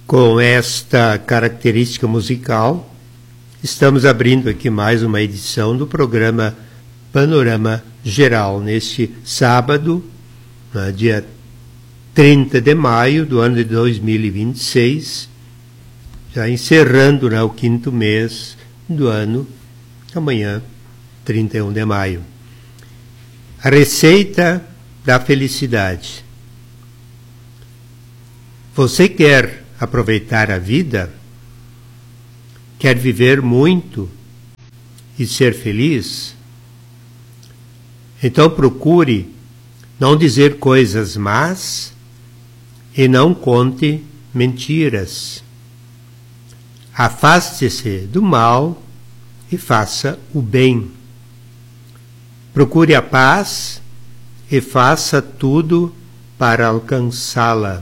Com esta característica musical, estamos abrindo aqui mais uma edição do programa Panorama Geral, neste sábado, dia 30 de maio do ano de 2026, já encerrando o quinto mês do ano, amanhã, 31 de maio. A receita da felicidade. Você quer aproveitar a vida? Quer viver muito e ser feliz? Então procure não dizer coisas más e não conte mentiras. Afaste-se do mal e faça o bem. Procure a paz e faça tudo para alcançá-la.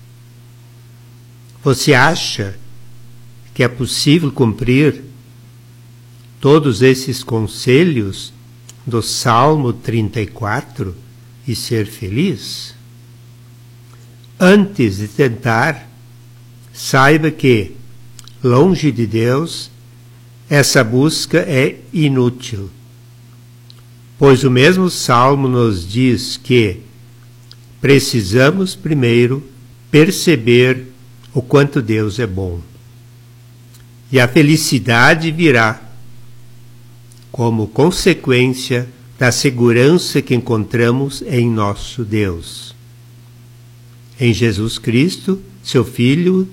Você acha que é possível cumprir todos esses conselhos do Salmo 34 e ser feliz? Antes de tentar, saiba que, longe de Deus, essa busca é inútil, pois o mesmo Salmo nos diz que precisamos primeiro perceber o quanto Deus é bom. E a felicidade virá como consequência da segurança que encontramos em nosso Deus. Em Jesus Cristo, seu Filho,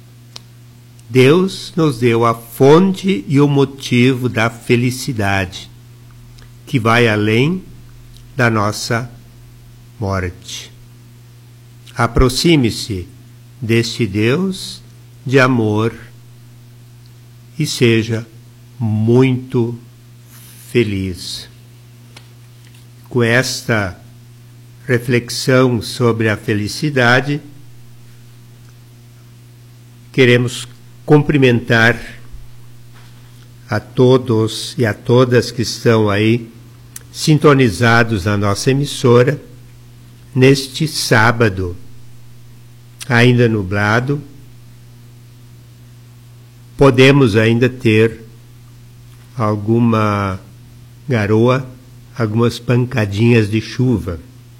Deus nos deu a fonte e o motivo da felicidade, que vai além da nossa morte. Aproxime-se deste Deus de amor e seja muito feliz. Com esta reflexão sobre a felicidade, queremos cumprimentar a todos e a todas que estão aí sintonizados na nossa emissora neste sábado, ainda nublado. Podemos ainda ter alguma garoa, algumas pancadinhas de chuva.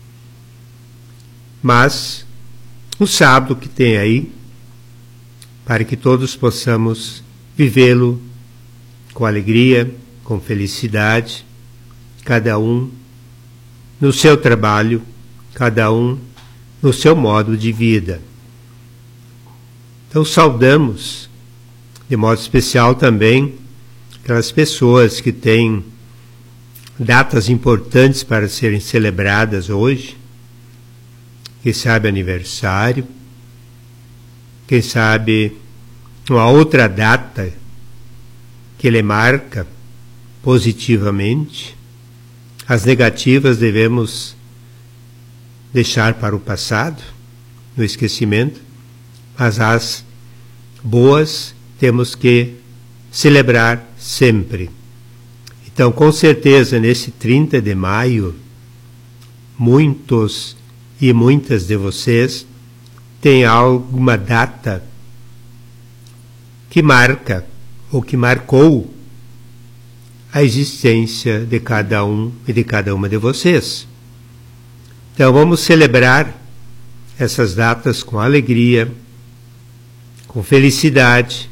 Mas um sábado que tem aí, para que todos possamos vivê-lo com alegria, com felicidade, cada um no seu trabalho, cada um no seu modo de vida. Então saudamos, de modo especial também, aquelas pessoas que têm datas importantes para serem celebradas hoje, quem sabe aniversário, quem sabe uma outra data que ele marca positivamente. As negativas devemos deixar para o passado, no esquecimento, mas as boas temos que celebrar sempre. Então, com certeza, nesse 30 de maio, muitos e muitas de vocês têm alguma data que marca ou que marcou a existência de cada um e de cada uma de vocês. Então, vamos celebrar essas datas com alegria, com felicidade,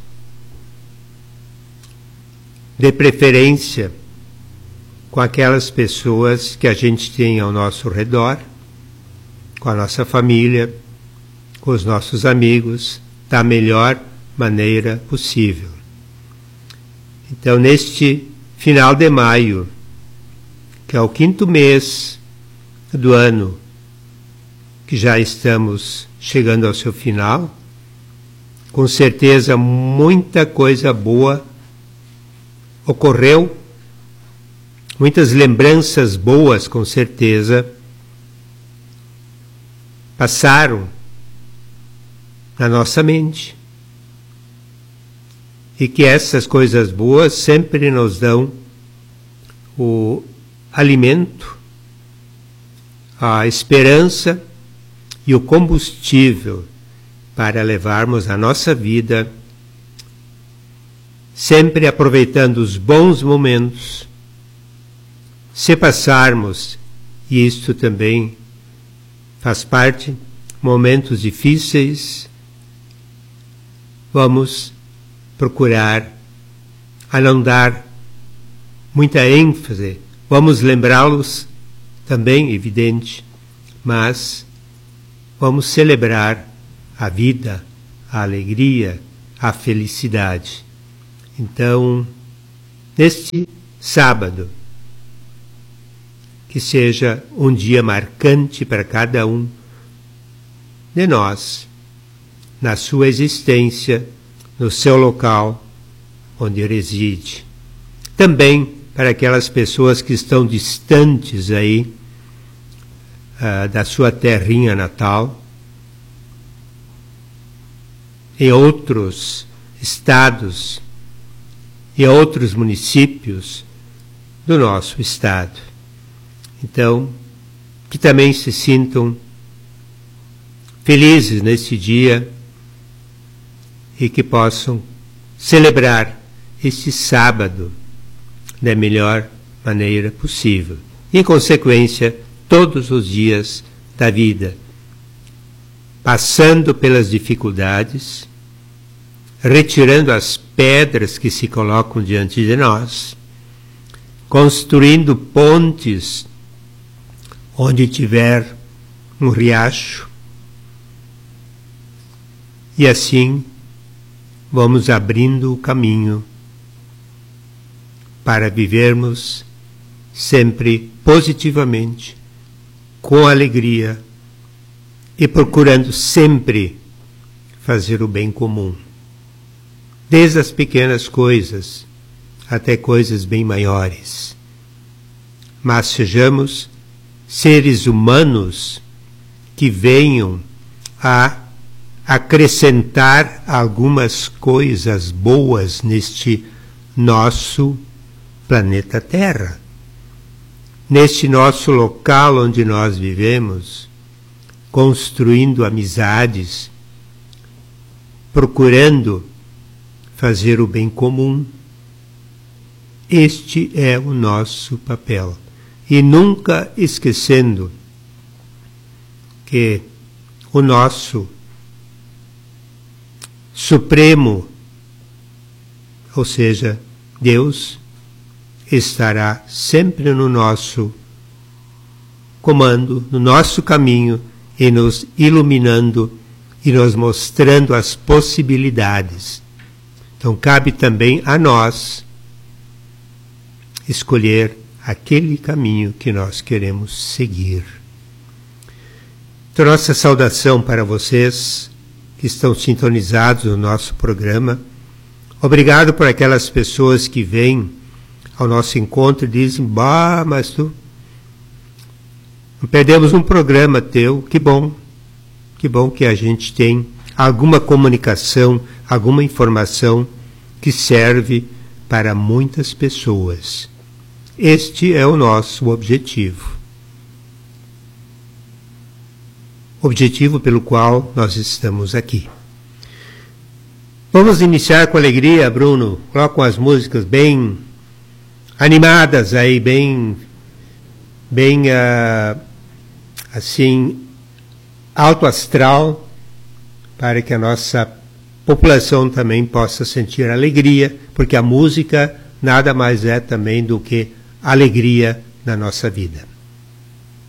de preferência com aquelas pessoas que a gente tem ao nosso redor, com a nossa família, com os nossos amigos, da melhor maneira possível. Então, neste final de maio, que é o quinto mês do ano, que já estamos chegando ao seu final, com certeza muita coisa boa ocorreu, muitas lembranças boas, com certeza, passaram na nossa mente. E que essas coisas boas sempre nos dão o alimento, a esperança e o combustível para levarmos a nossa vida sempre aproveitando os bons momentos. Se passarmos, e isto também faz parte, momentos difíceis, vamos procurar a não dar muita ênfase, vamos lembrá-los também, evidente, mas vamos celebrar a vida, a alegria, a felicidade. Então, neste sábado, que seja um dia marcante para cada um de nós, na sua existência, no seu local onde reside. Também para aquelas pessoas que estão distantes aí da sua terrinha natal, em outros estados e outros municípios do nosso estado. Então, que também se sintam felizes nesse dia e que possam celebrar este sábado da melhor maneira possível. E, em consequência, todos os dias da vida, passando pelas dificuldades, retirando as pedras que se colocam diante de nós, construindo pontes onde tiver um riacho, e assim vamos abrindo o caminho para vivermos sempre positivamente, com alegria e procurando sempre fazer o bem comum. Desde as pequenas coisas até coisas bem maiores. Mas sejamos seres humanos que venham a acrescentar algumas coisas boas neste nosso planeta Terra, neste nosso local onde nós vivemos, construindo amizades, procurando fazer o bem comum. Este é o nosso papel. E nunca esquecendo que o nosso Supremo, ou seja, Deus, estará sempre no nosso comando, no nosso caminho, e nos iluminando e nos mostrando as possibilidades. Então cabe também a nós escolher aquele caminho que nós queremos seguir. Então, nossa saudação para vocês que estão sintonizados no nosso programa. Obrigado por aquelas pessoas que vêm ao nosso encontro e dizem: bah, mas tu não perdemos um programa teu. Que bom que a gente tem alguma comunicação, alguma informação que serve para muitas pessoas. Este é o nosso objetivo. Objetivo pelo qual nós estamos aqui. Vamos iniciar com alegria, Bruno. Colocam as músicas bem animadas aí, bem assim, alto astral, para que a nossa população também possa sentir alegria, porque a música nada mais é também do que alegria na nossa vida.